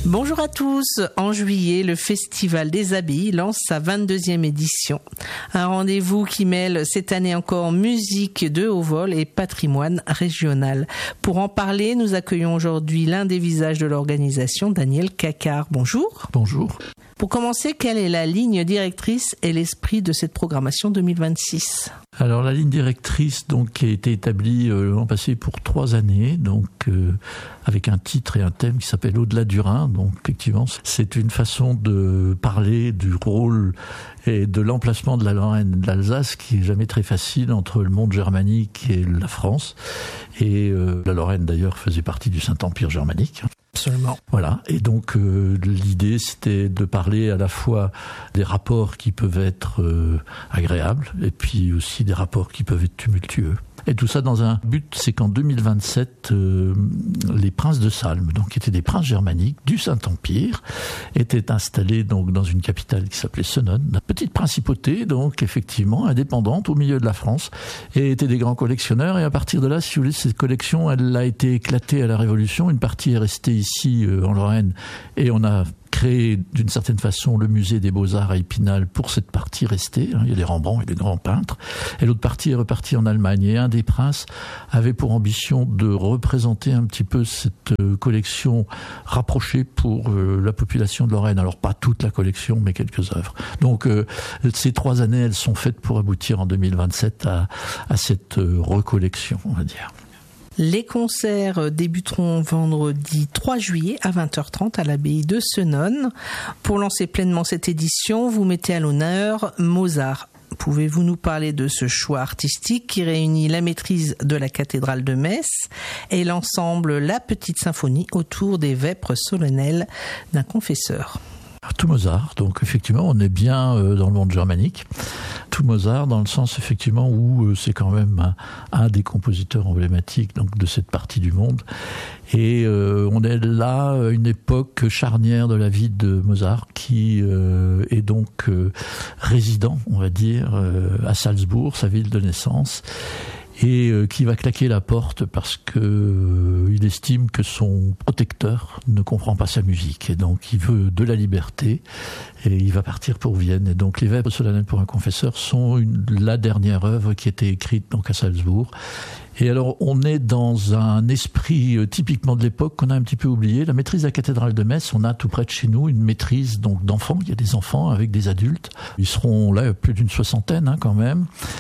Bonjour à tous. En juillet, le Festival des Abbayes lance sa 22e édition. Un rendez-vous qui mêle cette année encore musique de haut vol et patrimoine régional. Pour en parler, nous accueillons aujourd'hui l'un des visages de l'organisation, Daniel Cacard. Bonjour. Bonjour. Pour commencer, quelle est la ligne directrice et l'esprit de cette programmation 2026 ? Alors la ligne directrice donc a été établie l'an passé pour 3 années, donc avec un titre et un thème qui s'appelle Au-delà du Rhin. Donc effectivement, c'est une façon de parler du rôle et de l'emplacement de la Lorraine et de l'Alsace qui est jamais très facile entre le monde germanique et la France. Et la Lorraine d'ailleurs faisait partie du Saint-Empire germanique. Absolument. Voilà, et donc l'idée c'était de parler à la fois des rapports qui peuvent être agréables et puis aussi des rapports qui peuvent être tumultueux. Et tout ça dans un but, c'est qu'en 2027, les princes de Salm, donc qui étaient des princes germaniques du Saint-Empire, étaient installés donc dans une capitale qui s'appelait Senones, une petite principauté, donc effectivement indépendante au milieu de la France, et étaient des grands collectionneurs. Et à partir de là, si vous voulez, cette collection, elle a été éclatée à la Révolution. Une partie est restée ici en Lorraine, et on a créé d'une certaine façon le musée des Beaux-Arts à Épinal pour cette partie restée. Il y a des Rembrandt et des grands peintres. Et l'autre partie est repartie en Allemagne. Et un des princes avait pour ambition de représenter un petit peu cette collection rapprochée pour la population de Lorraine. Alors pas toute la collection, mais quelques œuvres. Donc ces 3 années, elles sont faites pour aboutir en 2027 à cette recollection, on va dire. Les concerts débuteront vendredi 3 juillet à 20h30 à l'abbaye de Senones. Pour lancer pleinement cette édition, vous mettez à l'honneur Mozart. Pouvez-vous nous parler de ce choix artistique qui réunit la maîtrise de la cathédrale de Metz et l'ensemble La Petite Symphonie autour des vêpres solennelles d'un confesseur ? Tout Mozart, donc effectivement on est bien dans le monde germanique. Tout Mozart dans le sens effectivement où c'est quand même un des compositeurs emblématiques donc, de cette partie du monde. Et on est là à une époque charnière de la vie de Mozart qui est donc résident, on va dire, à Salzbourg, sa ville de naissance. Et qui va claquer la porte parce que il estime que son protecteur ne comprend pas sa musique et donc il veut de la liberté et il va partir pour Vienne. Et donc les Vêpres solennelles pour un confesseur sont la dernière œuvre qui a été écrite donc à Salzbourg. Et alors on est dans un esprit typiquement de l'époque qu'on a un petit peu oublié. La maîtrise de la cathédrale de Metz, on a tout près de chez nous une maîtrise donc d'enfants. Il y a des enfants avec des adultes. Ils seront là plus d'une 60aine quand même.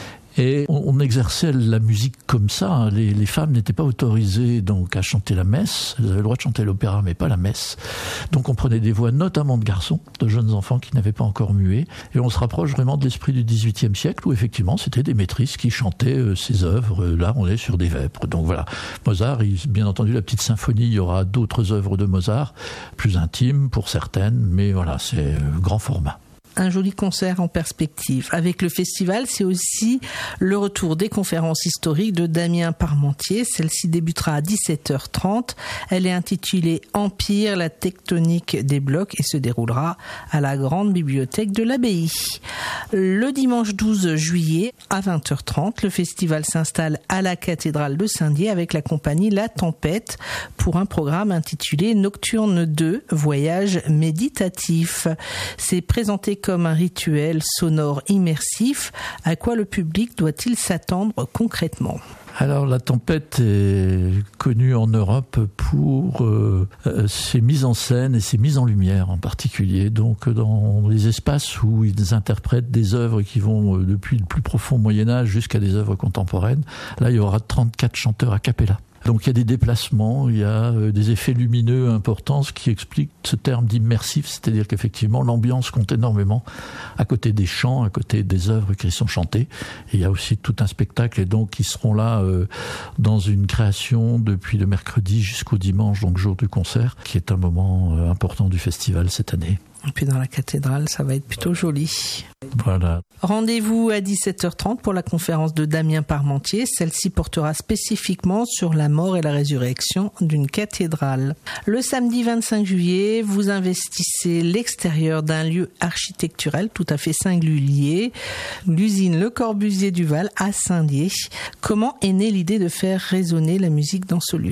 Et on exerçait la musique comme ça. Les femmes n'étaient pas autorisées donc à chanter la messe. Elles avaient le droit de chanter l'opéra, mais pas la messe. Donc on prenait des voix notamment de garçons, de jeunes enfants qui n'avaient pas encore mué. Et on se rapproche vraiment de l'esprit du XVIIIe siècle où effectivement c'était des maîtrises qui chantaient ces œuvres. Là on est sur des vêpres. Donc voilà. Mozart, bien entendu la Petite Symphonie, il y aura d'autres œuvres de Mozart, plus intimes pour certaines, mais voilà, c'est grand format. Un joli concert en perspective. Avec le festival, c'est aussi le retour des conférences historiques de Damien Parmentier. Celle-ci débutera à 17h30. Elle est intitulée Empire, la tectonique des blocs et se déroulera à la grande bibliothèque de l'abbaye. Le dimanche 12 juillet à 20h30, le festival s'installe à la cathédrale de Saint-Dié avec la compagnie La Tempête pour un programme intitulé Nocturne 2, voyage méditatif. C'est présenté comme un rituel sonore immersif. À quoi le public doit-il s'attendre concrètement ? Alors la Tempête est connue en Europe pour ses mises en scène et ses mises en lumière en particulier. Donc dans les espaces où ils interprètent des œuvres qui vont depuis le plus profond Moyen-Âge jusqu'à des œuvres contemporaines, là il y aura 34 chanteurs a cappella. Donc il y a des déplacements, il y a des effets lumineux importants, ce qui explique ce terme d'immersif, c'est-à-dire qu'effectivement l'ambiance compte énormément à côté des chants, à côté des œuvres qui sont chantées. Et il y a aussi tout un spectacle et donc ils seront là dans une création depuis le mercredi jusqu'au dimanche, donc jour du concert, qui est un moment important du festival cette année. Et puis dans la cathédrale, ça va être plutôt joli. Voilà. Rendez-vous à 17h30 pour la conférence de Damien Parmentier. Celle-ci portera spécifiquement sur la mort et la résurrection d'une cathédrale. Le samedi 25 juillet, vous investissez l'extérieur d'un lieu architecturel tout à fait singulier, l'usine Le Corbusier du Val à Saint-Dié. Comment est née l'idée de faire résonner la musique dans ce lieu ?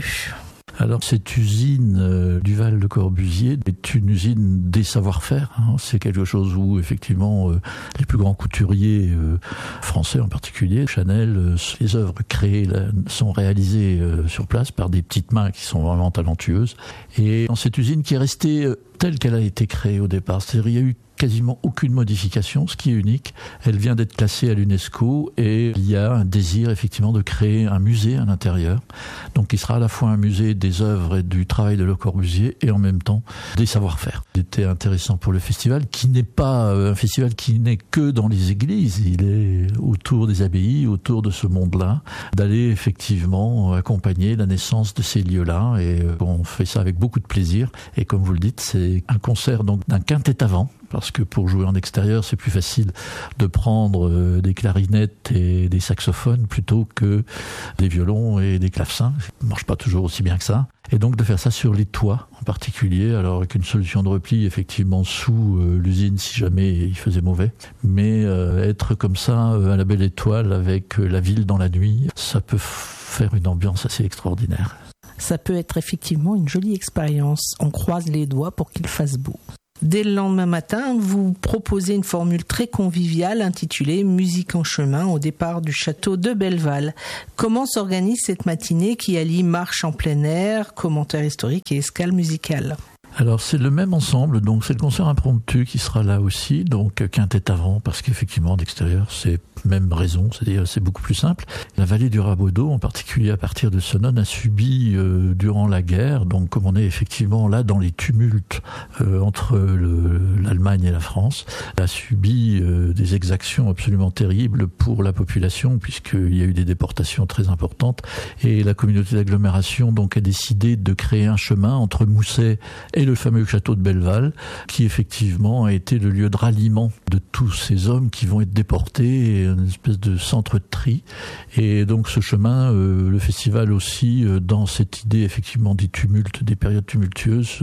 Alors cette usine du Val de Corbusier est une usine des savoir-faire. C'est quelque chose où effectivement les plus grands couturiers français en particulier, Chanel, les œuvres créées sont réalisées sur place par des petites mains qui sont vraiment talentueuses. Et dans cette usine qui est restée telle qu'elle a été créée au départ, c'est-à-dire il y a eu quasiment aucune modification, ce qui est unique. Elle vient d'être classée à l'UNESCO et il y a un désir effectivement de créer un musée à l'intérieur. Donc il sera à la fois un musée des œuvres et du travail de Le Corbusier et en même temps des savoir-faire. C'était intéressant pour le festival qui n'est pas un festival qui n'est que dans les églises. Il est autour des abbayes, autour de ce monde-là, d'aller effectivement accompagner la naissance de ces lieux-là et on fait ça avec beaucoup de plaisir. Et comme vous le dites, c'est un concert donc d'un quintet à vent. Parce que pour jouer en extérieur, c'est plus facile de prendre des clarinettes et des saxophones plutôt que des violons et des clavecins. Ça ne marche pas toujours aussi bien que ça. Et donc de faire ça sur les toits en particulier, alors avec une solution de repli effectivement sous l'usine si jamais il faisait mauvais. Mais être comme ça à la belle étoile avec la ville dans la nuit, ça peut faire une ambiance assez extraordinaire. Ça peut être effectivement une jolie expérience. On croise les doigts pour qu'il fasse beau. Dès le lendemain matin, vous proposez une formule très conviviale intitulée « Musique en chemin » au départ du château de Belleval. Comment s'organise cette matinée qui allie marche en plein air, commentaire historique et escale musicale ? Alors c'est le même ensemble, donc c'est le concert impromptu qui sera là aussi, donc quintet à vent, parce qu'effectivement d'extérieur c'est même raison, c'est-à-dire c'est beaucoup plus simple. La vallée du Rabodeau, en particulier à partir de Senones, a subi durant la guerre, donc comme on est effectivement là dans les tumultes entre l'Allemagne et la France, a subi des exactions absolument terribles pour la population, puisqu'il y a eu des déportations très importantes, et la communauté d'agglomération donc a décidé de créer un chemin entre Mousset et le fameux château de Belleval, qui effectivement a été le lieu de ralliement de tous ces hommes qui vont être déportés, et une espèce de centre de tri. Et donc ce chemin, le festival aussi, dans cette idée effectivement des tumultes, des périodes tumultueuses,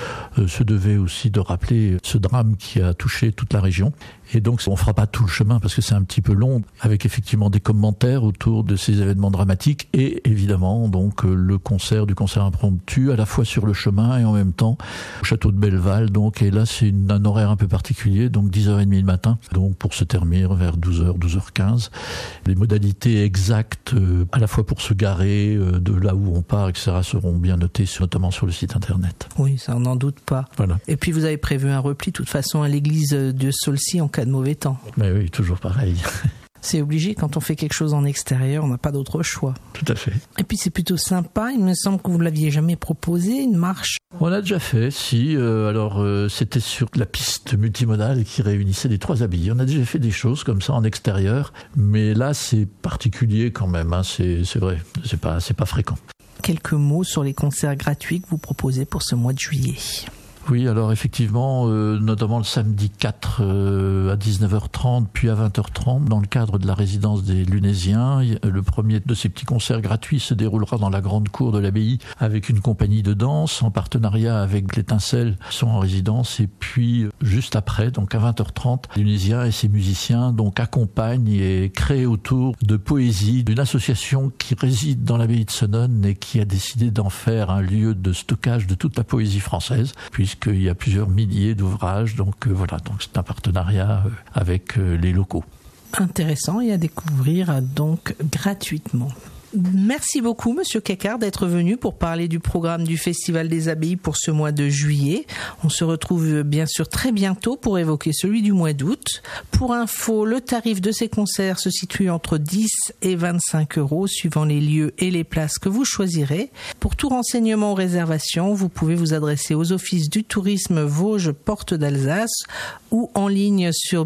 se devait aussi de rappeler ce drame qui a touché toute la région. Et donc on fera pas tout le chemin parce que c'est un petit peu long, avec effectivement des commentaires autour de ces événements dramatiques et évidemment donc le concert du concert impromptu à la fois sur le chemin et en même temps au château de Belleval. Donc et là c'est un horaire un peu particulier, donc 10h30 le matin, donc pour se terminer vers 12h, 12h15. Les modalités exactes à la fois pour se garer de là où on part, etc. seront bien notées notamment sur le site internet. Oui, ça on n'en doute pas. Voilà. Et puis vous avez prévu un repli de toute façon à l'église de Saulcy en cas de mauvais temps. Mais oui, toujours pareil. C'est obligé, quand on fait quelque chose en extérieur, on n'a pas d'autre choix. Tout à fait. Et puis c'est plutôt sympa, il me semble que vous ne l'aviez jamais proposé, une marche. On l'a déjà fait, si. C'était sur la piste multimodale qui réunissait les trois abbayes. On a déjà fait des choses comme ça en extérieur, mais là c'est particulier quand même, hein. C'est vrai, c'est pas fréquent. Quelques mots sur les concerts gratuits que vous proposez pour ce mois de juillet. Oui, alors effectivement, notamment le samedi 4 à 19h30, puis à 20h30, dans le cadre de la résidence des Lunésiens. Le premier de ces petits concerts gratuits se déroulera dans la grande cour de l'abbaye avec une compagnie de danse en partenariat avec l'Étincelle, qui sont en résidence. Et puis, juste après, donc à 20h30, les Lunésiens et ses musiciens donc accompagnent et créent autour de poésie d'une association qui réside dans l'abbaye de Senones et qui a décidé d'en faire un lieu de stockage de toute la poésie française, puisqu'il y a plusieurs milliers d'ouvrages, donc voilà, donc c'est un partenariat avec les locaux. Intéressant et à découvrir donc gratuitement. Merci beaucoup, Monsieur Cacquart, d'être venu pour parler du programme du Festival des Abbayes pour ce mois de juillet. On se retrouve bien sûr très bientôt pour évoquer celui du mois d'août. Pour info, le tarif de ces concerts se situe entre 10 et 25 € suivant les lieux et les places que vous choisirez. Pour tout renseignement ou réservation, vous pouvez vous adresser aux offices du tourisme Vosges Porte d'Alsace ou en ligne sur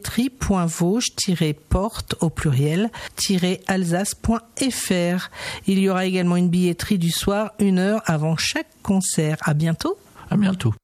billetterie.vosges-porte au pluriel-alsace.fr. Il y aura également une billetterie du soir 1 heure avant chaque concert. À bientôt. À bientôt.